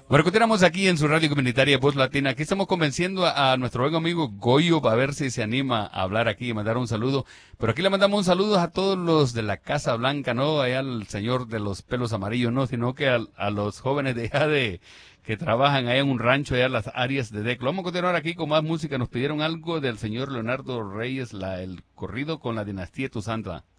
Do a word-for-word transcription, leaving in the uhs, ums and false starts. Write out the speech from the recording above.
Bueno, continuamos aquí en su radio comunitaria Voz Latina. Aquí estamos convenciendo a, a nuestro buen amigo Goyo para ver si se anima a hablar aquí y mandar un saludo. Pero aquí le mandamos un saludo a todos los de la Casa Blanca, no allá al señor de los pelos amarillos, no, sino que a, a los jóvenes de allá de que trabajan allá en un rancho allá en las áreas de Declo. Vamos a continuar aquí con más música. Nos pidieron algo del señor Leonardo Reyes, la, el corrido con la dinastía Tuzantla.